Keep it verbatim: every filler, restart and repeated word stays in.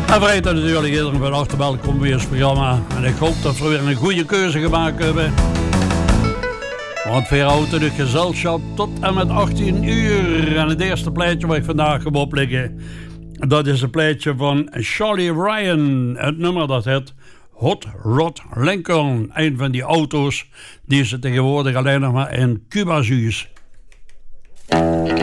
En vrijdag natuurlijk iedereen van harte welkom weer het programma. En ik hoop dat we weer een goede keuze gemaakt hebben. Want we houden het gezelschap tot en met achttien uur. En het eerste plaatje wat ik vandaag heb opleggen, dat is een plaatje van Charlie Ryan. Het nummer dat heet Hot Rod Lincoln. Een van die auto's die ze tegenwoordig alleen nog maar in Cuba zien.